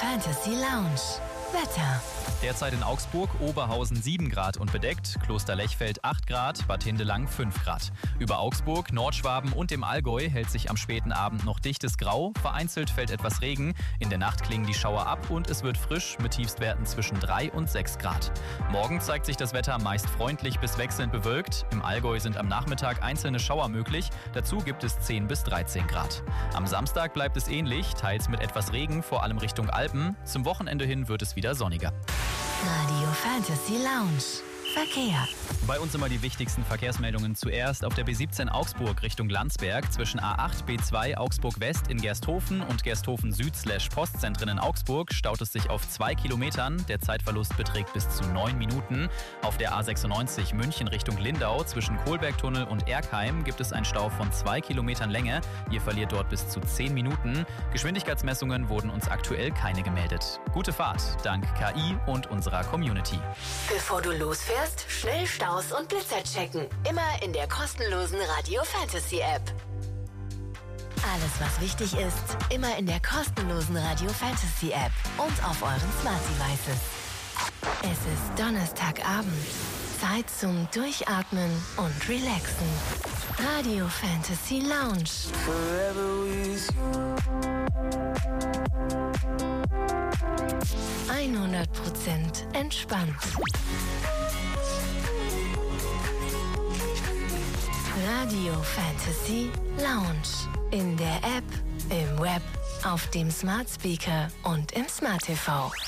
Fantasy Lounge. Wetter. Derzeit in Augsburg, Oberhausen 7 Grad und bedeckt, Kloster-Lechfeld 8 Grad, Bad Hindelang 5 Grad. Über Augsburg, Nordschwaben und dem Allgäu hält sich am späten Abend noch dichtes Grau, vereinzelt fällt etwas Regen, in der Nacht klingen die Schauer ab und es wird frisch mit Tiefstwerten zwischen 3 und 6 Grad. Morgen zeigt sich das Wetter meist freundlich bis wechselnd bewölkt, im Allgäu sind am Nachmittag einzelne Schauer möglich, dazu gibt es 10 bis 13 Grad. Am Samstag bleibt es ähnlich, teils mit etwas Regen, vor allem Richtung Alpen, zum Wochenende hin wird es wieder sonniger. Radio Fantasy Lounge. Verkehr. Bei uns immer die wichtigsten Verkehrsmeldungen zuerst. Auf der B17 Augsburg Richtung Landsberg zwischen A8 B2 Augsburg West in Gersthofen und Gersthofen Süd/Postzentren in Augsburg staut es sich auf 2 Kilometern. Der Zeitverlust beträgt bis zu 9 Minuten. Auf der A96 München Richtung Lindau zwischen Kohlbergtunnel und Erkheim gibt es einen Stau von 2 Kilometern Länge. Ihr verliert dort bis zu 10 Minuten. Geschwindigkeitsmessungen wurden uns aktuell keine gemeldet. Gute Fahrt, dank KI und unserer Community. Bevor du losfährst, schnell Staus und Blitzer checken. Immer in der kostenlosen Radio Fantasy App. Alles, was wichtig ist, immer in der kostenlosen Radio Fantasy App und auf euren Smart Devices. Es ist Donnerstagabend. Zeit zum Durchatmen und Relaxen. Radio Fantasy Lounge. Forever with you. 100% entspannt. Radio Fantasy Lounge. In der App, im Web, auf dem Smart Speaker und im Smart TV.